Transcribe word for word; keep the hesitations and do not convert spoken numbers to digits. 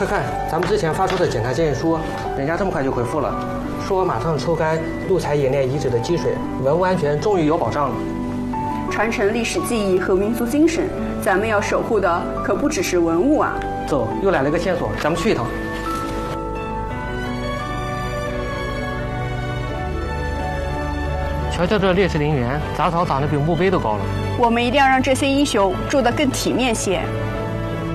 快看，咱们之前发出的检查建议书，人家这么快就回复了，说马上抽干路财冶炼遗址的积水，文物安全终于有保障了。 传承历史记忆和民族精神，咱们要守护的可不只是文物啊！ 走，又来了个线索，咱们去一趟。瞧瞧这烈士陵园，杂草长得比墓碑都高了。 我们一定要让这些英雄住得更体面些。